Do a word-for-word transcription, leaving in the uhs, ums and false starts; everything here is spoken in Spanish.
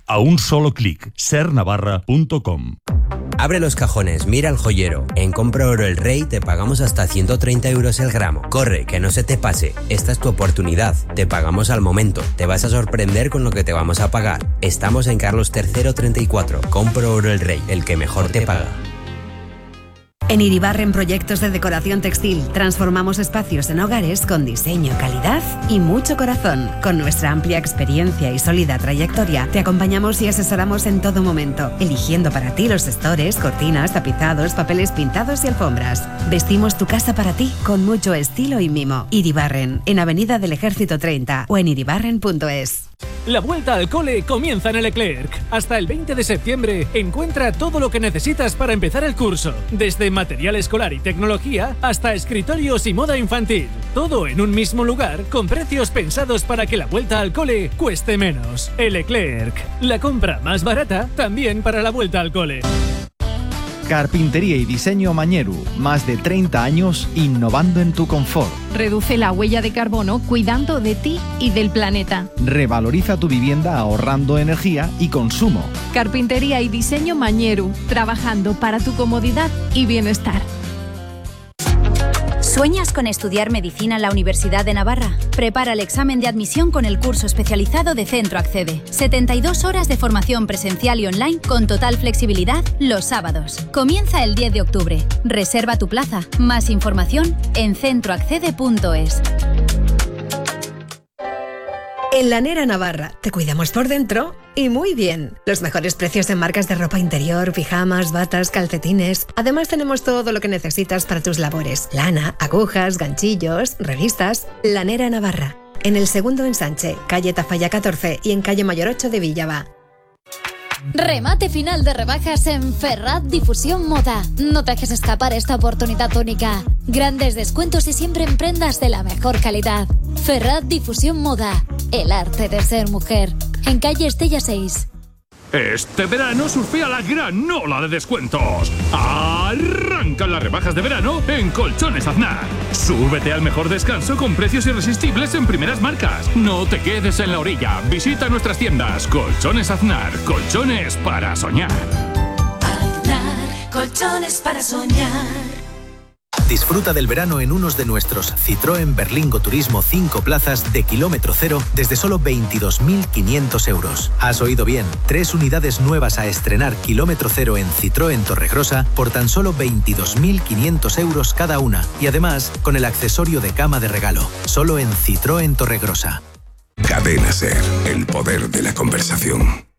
A un solo clic, ser navarra punto com. Abre los cajones, mira el joyero. En Compra Oro El Rey te pagamos hasta ciento treinta euros el gramo. Corre, que no se te pase. Esta es tu oportunidad. Te pagamos al momento. Te vas a sorprender con lo que te vamos a pagar. Estamos en Carlos tercero treinta y cuatro. Compra Oro El Rey, el que mejor te paga. En Iribarren Proyectos de Decoración Textil transformamos espacios en hogares con diseño, calidad y mucho corazón. Con nuestra amplia experiencia y sólida trayectoria, te acompañamos y asesoramos en todo momento, eligiendo para ti los estores, cortinas, tapizados, papeles pintados y alfombras. Vestimos tu casa para ti con mucho estilo y mimo. Iribarren, en Avenida del Ejército treinta o en iribarren punto es. La vuelta al cole comienza en el Leclerc. Hasta el veinte de septiembre encuentra todo lo que necesitas para empezar el curso. Desde material escolar y tecnología hasta escritorios y moda infantil. Todo en un mismo lugar con precios pensados para que la vuelta al cole cueste menos. El Leclerc. La compra más barata también para la vuelta al cole. Carpintería y diseño Mañeru. Más de treinta años innovando en tu confort. Reduce la huella de carbono cuidando de ti y del planeta. Revaloriza tu vivienda ahorrando energía y consumo. Carpintería y diseño Mañeru. Trabajando para tu comodidad y bienestar. ¿Sueñas con estudiar medicina en la Universidad de Navarra? Prepara el examen de admisión con el curso especializado de Centro Accede. setenta y dos horas de formación presencial y online con total flexibilidad los sábados. Comienza el diez de octubre. Reserva tu plaza. Más información en centro accede punto es. En Lanera Navarra te cuidamos por dentro y muy bien. Los mejores precios en marcas de ropa interior, pijamas, batas, calcetines. Además tenemos todo lo que necesitas para tus labores. Lana, agujas, ganchillos, revistas. Lanera Navarra. En el segundo ensanche, calle Tafalla catorce y en calle Mayor ocho de Villava. Remate final de rebajas en Ferrat Difusión Moda. No te dejes escapar esta oportunidad única. Grandes descuentos y siempre en prendas de la mejor calidad. Ferrat Difusión Moda. El arte de ser mujer. En calle Estella seis. Este verano surfea la gran ola de descuentos. Arrancan las rebajas de verano en Colchones Aznar. Súbete al mejor descanso con precios irresistibles en primeras marcas. No te quedes en la orilla. Visita nuestras tiendas. Colchones Aznar. Colchones para soñar. Aznar. Colchones para soñar. Disfruta del verano en unos de nuestros Citroën Berlingo Turismo cinco plazas de kilómetro cero desde solo veintidós mil quinientos euros. Has oído bien, tres unidades nuevas a estrenar kilómetro cero en Citroën Torregrosa por tan solo veintidós mil quinientos euros cada una y además con el accesorio de cama de regalo, solo en Citroën Torregrosa. Cadena Ser, el poder de la conversación.